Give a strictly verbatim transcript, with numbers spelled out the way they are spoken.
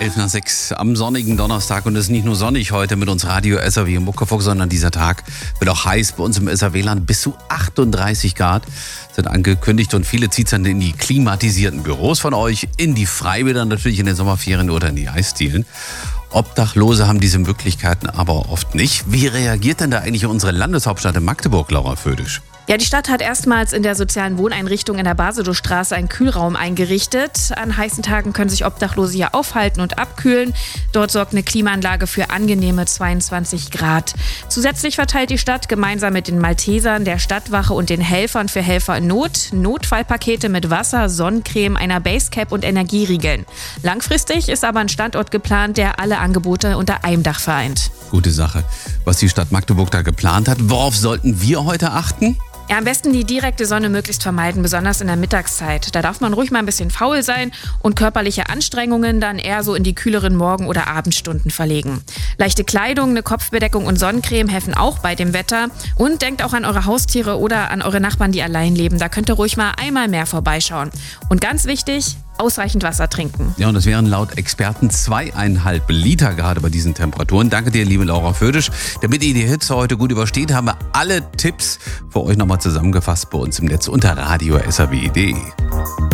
elf nach sechs am sonnigen Donnerstag und es ist nicht nur sonnig heute mit uns Radio S R W im Muckefuck, sondern dieser Tag wird auch heiß bei uns im S R W-Land. Bis zu achtunddreißig Grad sind angekündigt und viele zieht es dann in die klimatisierten Büros von euch, in die Freibäder natürlich in den Sommerferien oder in die Eisdielen. Obdachlose haben diese Möglichkeiten aber oft nicht. Wie reagiert denn da eigentlich unsere Landeshauptstadt in Magdeburg, Laura Födisch? Ja, die Stadt hat erstmals in der sozialen Wohneinrichtung in der Basedowstraße einen Kühlraum eingerichtet. An heißen Tagen können sich Obdachlose hier aufhalten und abkühlen. Dort sorgt eine Klimaanlage für angenehme zweiundzwanzig Grad. Zusätzlich verteilt die Stadt gemeinsam mit den Maltesern, der Stadtwache und den Helfern für Helfer in Not Notfallpakete mit Wasser, Sonnencreme, einer Basecap und Energieriegeln. Langfristig ist aber ein Standort geplant, der alle Angebote unter einem Dach vereint. Gute Sache. Was die Stadt Magdeburg da geplant hat, worauf sollten wir heute achten? Ja, am besten die direkte Sonne möglichst vermeiden, besonders in der Mittagszeit. Da darf man ruhig mal ein bisschen faul sein und körperliche Anstrengungen dann eher so in die kühleren Morgen- oder Abendstunden verlegen. Leichte Kleidung, eine Kopfbedeckung und Sonnencreme helfen auch bei dem Wetter. Und denkt auch an eure Haustiere oder an eure Nachbarn, die allein leben. Da könnt ihr ruhig mal einmal mehr vorbeischauen. Und ganz wichtig, ausreichend Wasser trinken. Ja, und das wären laut Experten zweieinhalb Liter gerade bei diesen Temperaturen. Danke dir, liebe Laura Födisch. Damit ihr die Hitze heute gut übersteht, haben wir alle Tipps für euch nochmal zusammengefasst bei uns im Netz unter radio s r w punkt d e.